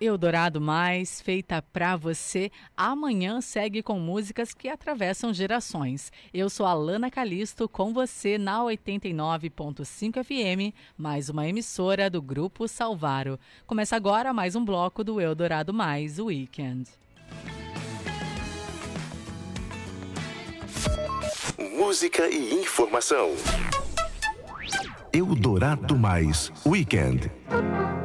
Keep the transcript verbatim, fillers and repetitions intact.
Eldorado Mais, feita pra você, amanhã segue com músicas que atravessam gerações. Eu sou a Lana Calisto, com você na oitenta e nove ponto cinco F M, mais uma emissora do Grupo Salvaro. Começa agora mais um bloco do Eldorado Mais Weekend. Música e informação. Eldorado Mais Weekend.